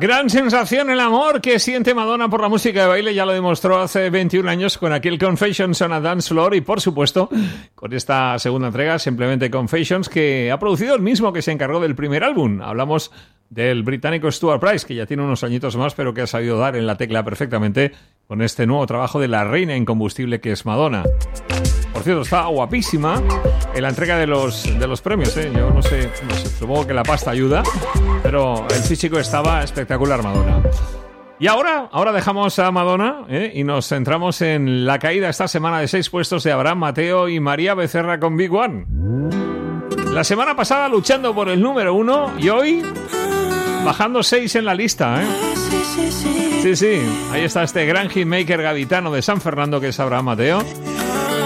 Gran sensación el amor que siente Madonna por la música de baile, ya lo demostró hace 21 años con aquel Confessions on a Dance Floor y por supuesto con esta segunda entrega, simplemente Confessions, que ha producido el mismo que se encargó del primer álbum. Hablamos del británico Stuart Price, que ya tiene unos añitos más, pero que ha sabido dar en la tecla perfectamente con este nuevo trabajo de la reina incombustible que es Madonna. Por cierto, está guapísima en la entrega de los premios, ¿eh? Yo no sé, supongo que la pasta ayuda, pero el físico estaba espectacular, Madonna. Y ahora dejamos a Madonna, y nos centramos en la caída esta semana de 6 puestos de Abraham Mateo y María Becerra con Big One. La semana pasada luchando por el número 1 y hoy bajando 6 en la lista, ¿eh? Sí, ahí está este gran hitmaker gaditano de San Fernando que es Abraham Mateo.